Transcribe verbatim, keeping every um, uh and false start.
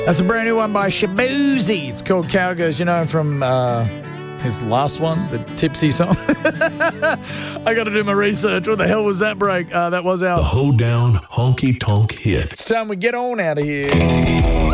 That's a brand new one by Shaboozey. It's called Cowgirls. You know him from uh, his last one, the Tipsy song. I got to do my research. What the hell was that break? Uh, that was our... The Hoedown Honky Tonk Hit. It's time we get on out of here.